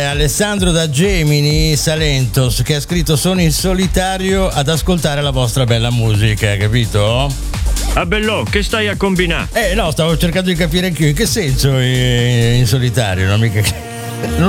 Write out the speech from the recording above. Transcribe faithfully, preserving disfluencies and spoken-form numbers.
Alessandro da Gemini, Salentos, che ha scritto: sono in solitario ad ascoltare la vostra bella musica, capito? Ah bello, che stai a combinare? Eh no, stavo cercando di capire anch'io in che senso in, in solitario, non mica. Non